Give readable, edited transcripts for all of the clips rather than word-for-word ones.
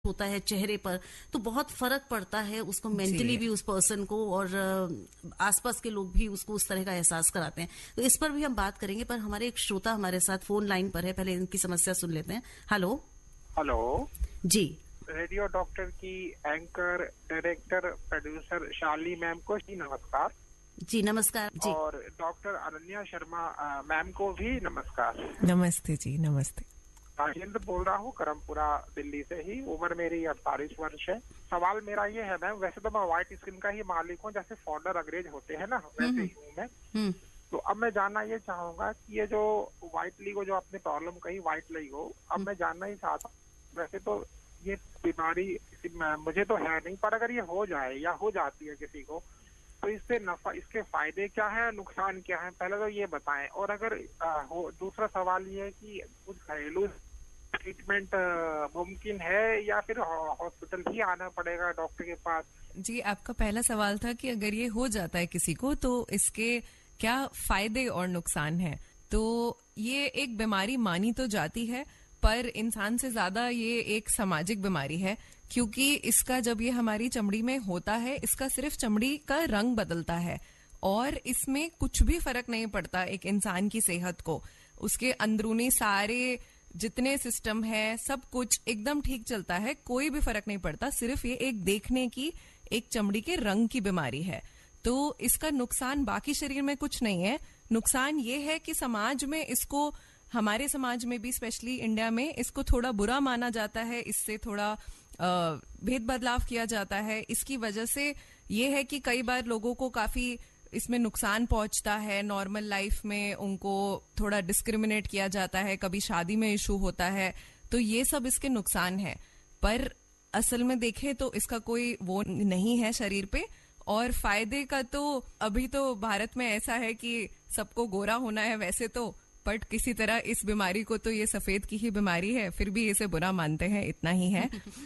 होता है चेहरे पर, तो बहुत फर्क पड़ता है उसको मेंटली भी, उस पर्सन को, और आसपास के लोग भी उसको उस तरह का एहसास कराते हैं। तो इस पर भी हम बात करेंगे, पर हमारे एक श्रोता हमारे साथ फोन लाइन पर है, पहले इनकी समस्या सुन लेते हैं। हेलो। हेलो जी। रेडियो डॉक्टर की एंकर, डायरेक्टर, प्रोड्यूसर शाली मैम को जी नमस्कार। जी नमस्कार जी। और डॉक्टर अनन्या शर्मा मैम को भी नमस्कार। नमस्ते जी। नमस्ते। राजेंद्र बोल रहा हूँ, करमपुरा दिल्ली से ही। उम्र मेरी 48 वर्ष है। सवाल मेरा ये है मैम, वैसे तो मैं व्हाइट स्किन का ही मालिक हूँ, जैसे फॉर्डर अंग्रेज होते हैं ना, वैसे ही हूँ मैं। तो अब मैं जानना ये चाहूंगा कि ये जो व्हाइट लीगो, जो आपने प्रॉब्लम कही व्हाइट लीगो, अब मैं जानना ही चाहता हूँ, वैसे तो ये बीमारी मुझे तो है नहीं, पर अगर ये हो जाए या हो जाती है किसी को, तो इससे नफा, इसके फायदे क्या है, नुकसान क्या है, पहले तो ये बताएं। और अगर दूसरा सवाल ये है कि कुछ घरेलू ट्रीटमेंट मुमकिन है या फिर हॉस्पिटल ही आना पड़ेगा डॉक्टर के पास? जी, आपका पहला सवाल था कि अगर ये हो जाता है किसी को तो इसके क्या फायदे और नुकसान है। तो ये एक बीमारी मानी तो जाती है, पर इंसान से ज्यादा ये एक सामाजिक बीमारी है, क्योंकि इसका जब ये हमारी चमड़ी में होता है, इसका सिर्फ चमड़ी का रंग बदलता है और इसमें कुछ भी फर्क नहीं पड़ता एक इंसान की सेहत को। उसके अंदरूनी सारे जितने सिस्टम है, सब कुछ एकदम ठीक चलता है, कोई भी फर्क नहीं पड़ता। सिर्फ ये एक देखने की, एक चमड़ी के रंग की बीमारी है। तो इसका नुकसान बाकी शरीर में कुछ नहीं है। नुकसान ये है कि समाज में इसको, हमारे समाज में भी, स्पेशली इंडिया में, इसको थोड़ा बुरा माना जाता है, इससे थोड़ा भेद बदलाव किया जाता है। इसकी वजह से ये है कि कई बार लोगों को काफी इसमें नुकसान पहुंचता है। नॉर्मल लाइफ में उनको थोड़ा डिस्क्रिमिनेट किया जाता है, कभी शादी में इशू होता है, तो ये सब इसके नुकसान है। पर असल में देखें तो इसका कोई वो नहीं है शरीर पे। और फायदे का तो अभी तो भारत में ऐसा है कि सबको गोरा होना है वैसे तो, बट किसी तरह इस बीमारी को, तो ये सफेद की ही बीमारी है, फिर भी इसे बुरा मानते हैं, इतना ही है।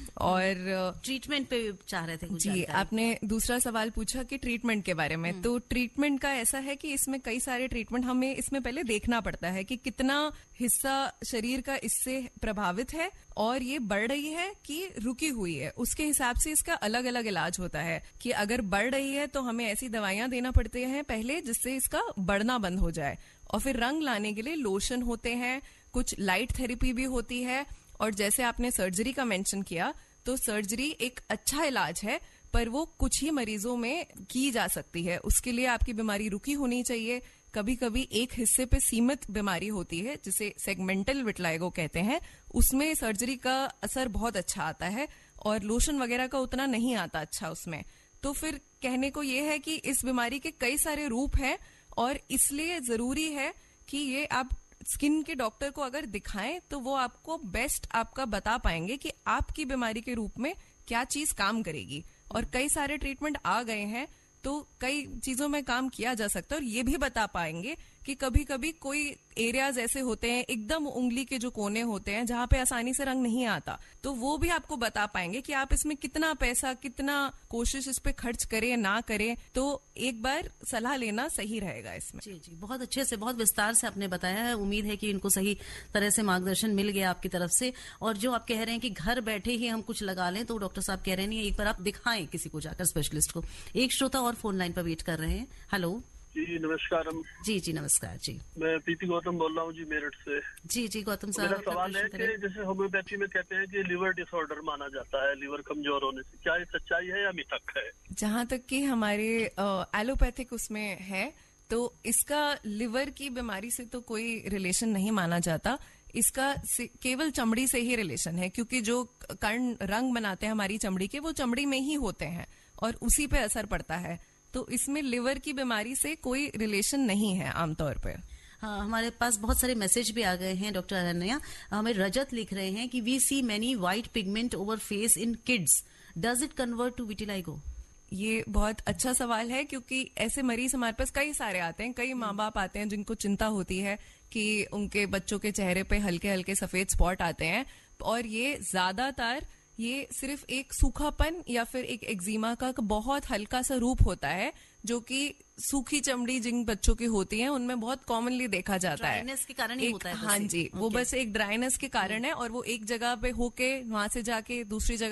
और ट्रीटमेंट पे चाह रहे थे कुछ जी, आपने दूसरा सवाल पूछा कि ट्रीटमेंट के बारे में। तो ट्रीटमेंट का ऐसा है कि इसमें कई सारे ट्रीटमेंट, हमें इसमें पहले देखना पड़ता है कि कितना हिस्सा शरीर का इससे प्रभावित है और ये बढ़ रही है कि रुकी हुई है। उसके हिसाब से इसका अलग अलग इलाज होता है कि अगर बढ़ रही है तो हमें ऐसी दवाइयां देना पड़ती हैं पहले, जिससे इसका बढ़ना बंद हो जाए। और फिर रंग लाने के लिए लोशन होते हैं, कुछ लाइट थेरेपी भी होती है। और जैसे आपने सर्जरी का मेंशन किया, तो सर्जरी एक अच्छा इलाज है, पर वो कुछ ही मरीजों में की जा सकती है। उसके लिए आपकी बीमारी रुकी होनी चाहिए। कभी कभी एक हिस्से पे सीमित बीमारी होती है, जिसे सेगमेंटल विटलाइगो कहते हैं, उसमें सर्जरी का असर बहुत अच्छा आता है और लोशन वगैरह का उतना नहीं आता अच्छा उसमें। तो फिर कहने को ये है कि इस बीमारी के कई सारे रूप हैं और इसलिए जरूरी है कि ये आप स्किन के डॉक्टर को अगर दिखाएं तो वो आपको बेस्ट आपका बता पाएंगे कि आपकी बीमारी के रूप में क्या चीज काम करेगी। और कई सारे ट्रीटमेंट आ गए हैं, तो कई चीजों में काम किया जा सकता है। और ये भी बता पाएंगे कि कभी कभी कोई एरियाज ऐसे होते हैं, एकदम उंगली के जो कोने होते हैं, जहां पे आसानी से रंग नहीं आता, तो वो भी आपको बता पाएंगे कि आप इसमें कितना पैसा, कितना कोशिश इस पे खर्च करें ना करें। तो एक बार सलाह लेना सही रहेगा इसमें। जी जी, बहुत अच्छे से, बहुत विस्तार से आपने बताया है। उम्मीद है कि इनको सही तरह से मार्गदर्शन मिल गया आपकी तरफ से। और जो आप कह रहे हैं कि घर बैठे ही हम कुछ लगा लें, तो डॉक्टर साहब कह रहे हैं एक बार आप दिखाएं किसी को जाकर, स्पेशलिस्ट को। एक श्रोता और फोन लाइन पर वेट कर रहे हैं। हेलो जी नमस्कार। जी जी नमस्कार जी। मैं पीपी गौतम बोल रहा हूँ जी, मेरठ से। जी जी गौतम साहब, मेरा सवाल है कि जैसे होम्योपैथी में कहते हैं कि लिवर डिसऑर्डर माना जाता है, लिवर कमजोर होने से, क्या ये सच्चाई है या मिथक है? जहां तक कि हमारे एलोपैथिक उसमें है, तो इसका लिवर की बीमारी से तो कोई रिलेशन नहीं माना जाता। इसका केवल चमड़ी से ही रिलेशन है, क्योंकि जो कण रंग बनाते हैं हमारी चमड़ी के, वो चमड़ी में ही होते हैं और उसी पे असर पड़ता है। तो इसमें लिवर की बीमारी से कोई रिलेशन नहीं है आमतौर पर। हाँ, हमारे पास बहुत सारे मैसेज भी आ गए हैं डॉक्टर अनन्या। हमें रजत लिख रहे हैं कि we see many white pigment over face in kids, does it convert to vitiligo? ये बहुत अच्छा सवाल है, क्योंकि ऐसे मरीज हमारे पास कई सारे आते हैं। कई माँ बाप आते हैं जिनको चिंता होती है कि उनके बच्चों के चेहरे पे हल्के हल्के सफेद स्पॉट आते हैं, और ये ज्यादातर ये सिर्फ एक सूखापन या फिर एक एक्जिमा का बहुत हल्का सा रूप होता है, जो कि सूखी चमड़ी जिन बच्चों की होती है उनमें बहुत कॉमनली देखा जाता है। ड्राइनेस के कारण ही होता है। हाँ जी, वो बस एक ड्राइनेस के कारण है, और वो एक जगह पे होके वहां से जाके दूसरी जगह